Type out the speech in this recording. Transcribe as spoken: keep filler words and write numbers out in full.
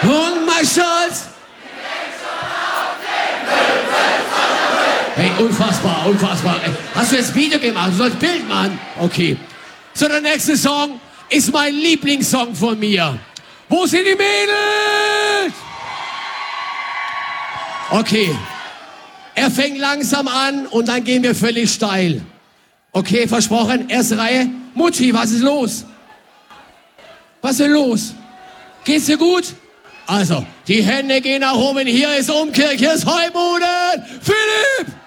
Und mein Stolz. Hey, unfassbar, unfassbar. Hast du jetzt Video gemacht? Du sollst Bild machen. Okay. So, der nächste Song ist mein Lieblingssong von mir. Wo sind die Mädels? Okay. Er fängt langsam an und dann gehen wir völlig steil. Okay, versprochen. Erste Reihe. Mutti, was ist los? Was ist denn los? Geht's dir gut? Also, die Hände gehen nach oben. Hier ist Umkirch, hier ist Heuboden. Philipp!